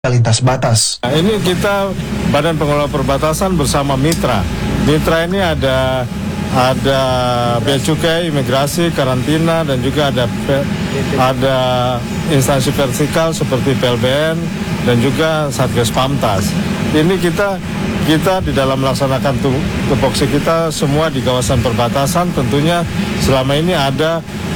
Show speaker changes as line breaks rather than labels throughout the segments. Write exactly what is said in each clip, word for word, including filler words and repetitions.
lintas batas.
Nah, ini kita Badan Pengelola Perbatasan bersama mitra. Mitra ini ada ada bea cukai, imigrasi, karantina, dan juga ada ada instansi vertikal seperti P L B N dan juga Satgas Pamtas. Ini kita kita di dalam melaksanakan tupoksi kita semua di kawasan perbatasan, tentunya selama ini ada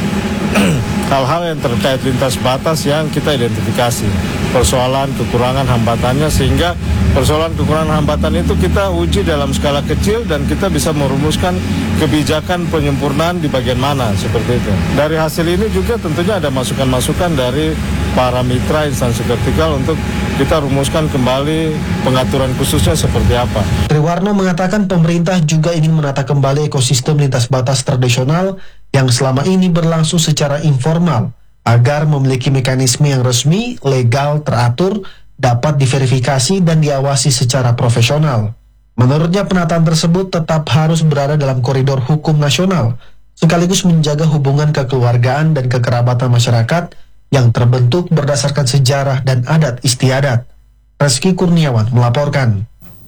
hal-hal yang terkait lintas batas yang kita identifikasi, persoalan, kekurangan, hambatannya, sehingga persoalan, kekurangan, hambatan itu kita uji dalam skala kecil dan kita bisa merumuskan kebijakan penyempurnaan di bagian mana, seperti itu. Dari hasil ini juga tentunya ada masukan-masukan dari para mitra instansi vertikal untuk kita rumuskan kembali pengaturan khususnya seperti apa.
Triwarno mengatakan pemerintah juga ingin menata kembali ekosistem lintas batas tradisional yang selama ini berlangsung secara informal agar memiliki mekanisme yang resmi, legal, teratur, dapat diverifikasi dan diawasi secara profesional. Menurutnya penataan tersebut tetap harus berada dalam koridor hukum nasional, sekaligus menjaga hubungan kekeluargaan dan kekerabatan masyarakat yang terbentuk berdasarkan sejarah dan adat istiadat. Reski Kurniawan melaporkan.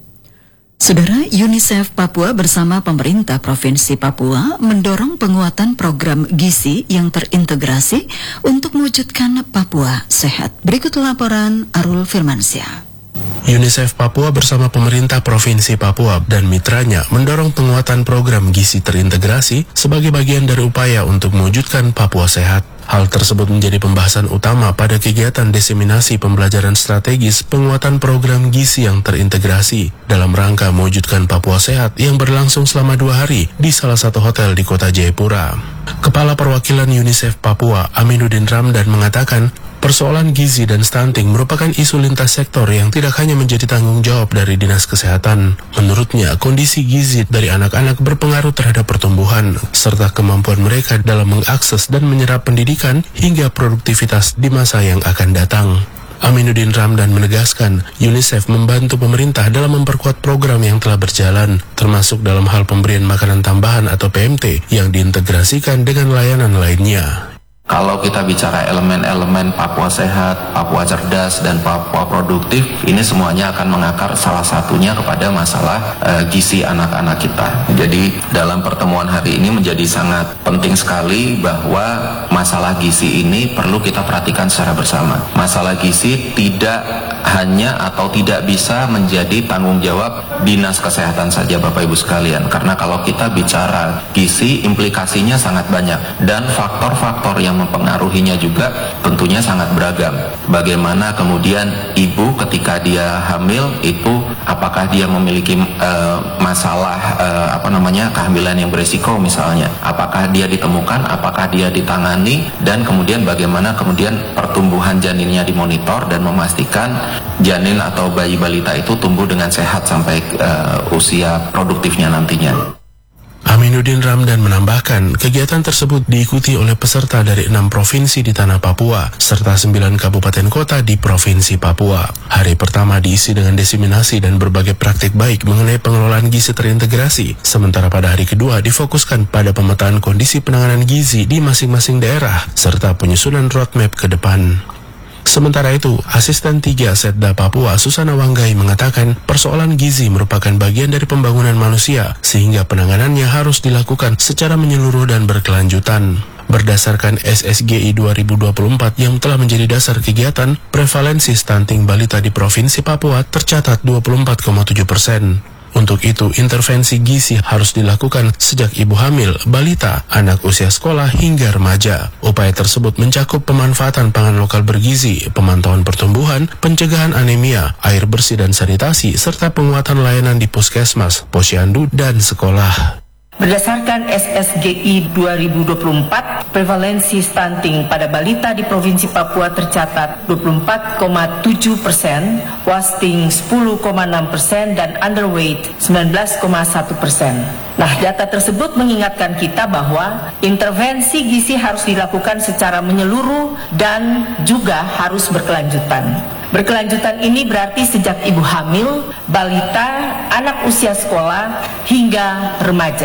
Saudara, UNICEF Papua bersama pemerintah Provinsi Papua mendorong penguatan program gizi yang terintegrasi untuk mewujudkan Papua sehat. Berikut laporan Arul Firmansyah.
UNICEF Papua bersama pemerintah Provinsi Papua dan mitranya mendorong penguatan program gizi terintegrasi sebagai bagian dari upaya untuk mewujudkan Papua sehat. Hal tersebut menjadi pembahasan utama pada kegiatan diseminasi pembelajaran strategis penguatan program gizi yang terintegrasi dalam rangka mewujudkan Papua sehat yang berlangsung selama dua hari di salah satu hotel di kota Jayapura. Kepala Perwakilan UNICEF Papua, Aminuddin Ramdan, mengatakan persoalan gizi dan stunting merupakan isu lintas sektor yang tidak hanya menjadi tanggung jawab dari Dinas Kesehatan. Menurutnya, kondisi gizi dari anak-anak berpengaruh terhadap pertumbuhan, serta kemampuan mereka dalam mengakses dan menyerap pendidikan hingga produktivitas di masa yang akan datang. Aminuddin Ramdan menegaskan, UNICEF membantu pemerintah dalam memperkuat program yang telah berjalan, termasuk dalam hal pemberian makanan tambahan atau P M T yang diintegrasikan dengan layanan lainnya.
Kalau kita bicara elemen-elemen Papua sehat, Papua cerdas, dan Papua produktif, ini semuanya akan mengakar salah satunya kepada masalah uh, gizi anak-anak kita. Jadi dalam pertemuan hari ini menjadi sangat penting sekali bahwa masalah gizi ini perlu kita perhatikan secara bersama. Masalah gizi tidak hanya atau tidak bisa menjadi tanggung jawab Dinas Kesehatan saja, Bapak Ibu sekalian. Karena kalau kita bicara gizi, implikasinya sangat banyak dan faktor-faktor yang mempengaruhinya juga tentunya sangat beragam. Bagaimana kemudian ibu ketika dia hamil itu apakah dia memiliki uh, masalah uh, apa namanya kehamilan yang berisiko misalnya, apakah dia ditemukan, apakah dia ditangani, dan kemudian bagaimana kemudian pertumbuhan janinnya dimonitor dan memastikan janin atau bayi balita itu tumbuh dengan sehat sampai uh, usia produktifnya nantinya.
Aminuddin Ramdan menambahkan, kegiatan tersebut diikuti oleh peserta dari enam provinsi di tanah Papua, serta sembilan kabupaten kota di Provinsi Papua. Hari pertama diisi dengan diseminasi dan berbagai praktik baik mengenai pengelolaan gizi terintegrasi, sementara pada hari kedua difokuskan pada pemetaan kondisi penanganan gizi di masing-masing daerah, serta penyusunan roadmap ke depan. Sementara itu, Asisten tiga Setda Papua Susana Wanggai mengatakan persoalan gizi merupakan bagian dari pembangunan manusia, sehingga penanganannya harus dilakukan secara menyeluruh dan berkelanjutan. Berdasarkan S S G I dua ribu dua puluh empat yang telah menjadi dasar kegiatan, prevalensi stunting balita di Provinsi Papua tercatat dua puluh empat koma tujuh persen. Untuk itu, intervensi gizi harus dilakukan sejak ibu hamil, balita, anak usia sekolah hingga remaja. Upaya tersebut mencakup pemanfaatan pangan lokal bergizi, pemantauan pertumbuhan, pencegahan anemia, air bersih dan sanitasi, serta penguatan layanan di puskesmas, posyandu, dan sekolah.
Berdasarkan S S G I dua ribu dua puluh empat, prevalensi stunting pada balita di Provinsi Papua tercatat dua puluh empat koma tujuh persen, wasting sepuluh koma enam persen, dan underweight sembilan belas koma satu persen. Nah, data tersebut mengingatkan kita bahwa intervensi gizi harus dilakukan secara menyeluruh dan juga harus berkelanjutan. Berkelanjutan ini berarti sejak ibu hamil, balita, anak usia sekolah, hingga remaja.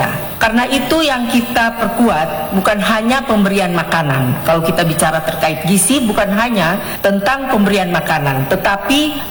Karena itu yang kita perkuat bukan hanya pemberian makanan. Kalau kita bicara terkait gizi bukan hanya tentang pemberian makanan, tetapi